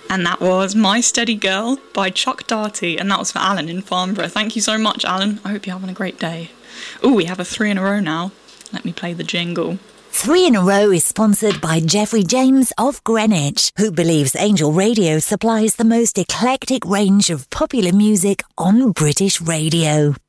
And that was My Steady Girl by Chuck Darty, and that was for Alan in Farnborough. Thank you so much, Alan. I hope you're having a great day. Oh, we have a 3 in a row now. Let me play the jingle. 3 in a Row is sponsored by Jeffrey James of Greenwich, who believes Angel Radio supplies the most eclectic range of popular music on British radio.